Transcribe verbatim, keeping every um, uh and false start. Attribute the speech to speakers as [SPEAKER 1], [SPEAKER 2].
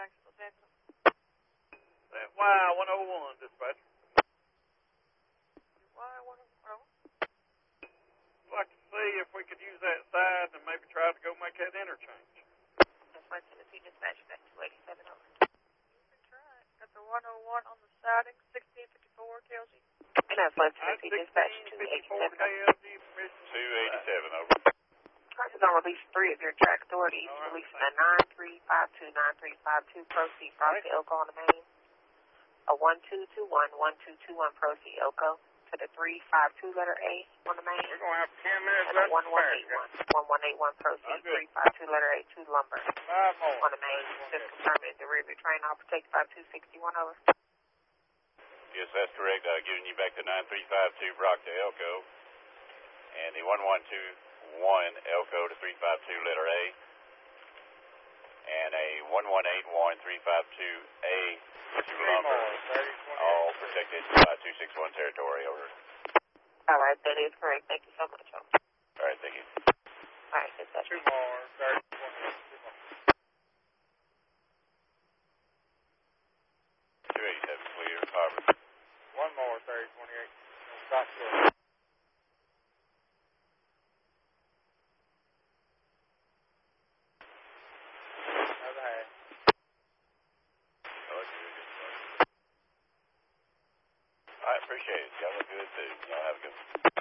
[SPEAKER 1] Jackson, Los Angeles.
[SPEAKER 2] That Y one oh one, dispatcher.
[SPEAKER 1] Y one oh one?
[SPEAKER 2] I'd like to see if we could use that side and maybe try to go make that interchange.
[SPEAKER 1] That's West Tennessee dispatch, back two eighty-seven over. You can try it. Got the one oh one on the siding, sixteen fifty-four K L G. And that's West Tennessee dispatch, two eighty-seven.
[SPEAKER 2] K L G, permission.
[SPEAKER 3] two eighty-seven over.
[SPEAKER 1] This is on release three of your track authorities.
[SPEAKER 2] Right,
[SPEAKER 1] release the nine three five two nine three five two, proceed from right. Elko on the main. A one two two one one two two one, proceed Elko to the three five two letter A on the main.
[SPEAKER 2] We're going to have ten minutes
[SPEAKER 1] and
[SPEAKER 2] left.
[SPEAKER 1] one one eight one. one one eight one, proceed three five two letter A to Lumber.
[SPEAKER 2] Five more.
[SPEAKER 1] On the main. Just confirming the rear view train. I'll protect five two six one over.
[SPEAKER 3] Yes, that's correct. Uh, giving you back the nine three five two Brock to Elko. And the one one two one Elko to three five two letter A. And a one one eight one three five two A to Lumber. All protected by two six one territory over.
[SPEAKER 1] All right, that is correct. Thank you so much. Over.
[SPEAKER 3] All right, thank you.
[SPEAKER 1] All right, that's that.
[SPEAKER 2] Two more, thirty, twenty-eight, two more.
[SPEAKER 3] two eighty-seven clear, Harvard.
[SPEAKER 2] One more, thirty, twenty-eight. Stop there. Another half.
[SPEAKER 3] Oh, that's good. All right, appreciate it. Y'all look good, too. Y'all have a good one.